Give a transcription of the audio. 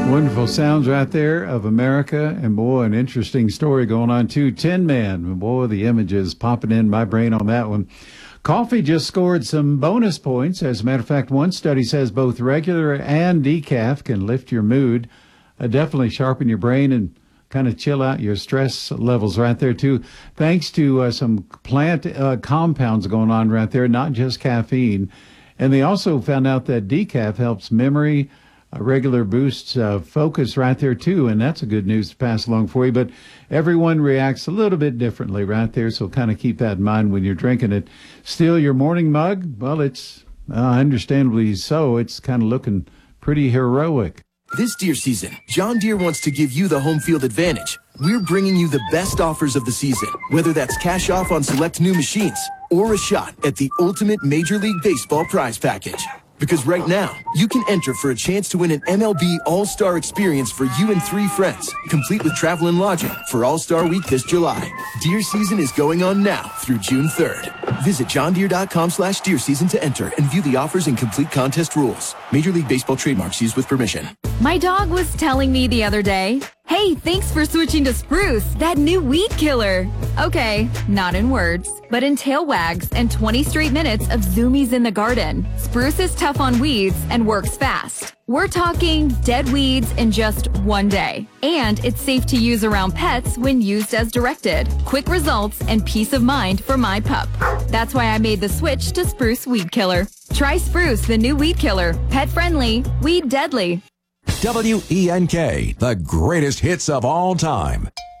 Wonderful sounds right there of America. And boy, an interesting story going on too. Tin Man. Boy, the images popping in my brain on that one. Coffee just scored some bonus points. As a matter of fact, one study says both regular and decaf can lift your mood, definitely sharpen your brain and kind of chill out your stress levels right there too. Thanks to some plant compounds going on right there, not just caffeine. And they also found out that decaf helps memory, regular boosts focus right there too, and that's a good news to pass along for you. But everyone reacts a little bit differently right there, so kind of keep that in mind when you're drinking it. Still, your morning mug, well, it's understandably so. It's kind of looking pretty heroic. This deer season, John Deere wants to give you the home field advantage. We're bringing you the best offers of the season, whether that's cash off on select new machines or a shot at the ultimate Major League Baseball prize package. Because right now, you can enter for a chance to win an MLB All-Star experience for you and 3 friends, complete with travel and lodging for All-Star Week this July. Deer season is going on now through June 3rd. Visit johndeere.com/deer season to enter and view the offers and complete contest rules. Major League Baseball trademarks used with permission. My dog was telling me the other day, "Hey, thanks for switching to Spruce, that new weed killer." Okay, not in words, but in tail wags and 20 straight minutes of zoomies in the garden. Spruce is tough on weeds and works fast. We're talking dead weeds in just 1 day. And it's safe to use around pets when used as directed. Quick results and peace of mind for my pup. That's why I made the switch to Spruce Weed Killer. Try Spruce, the new weed killer. Pet friendly, weed deadly. WENK, the greatest hits of all time.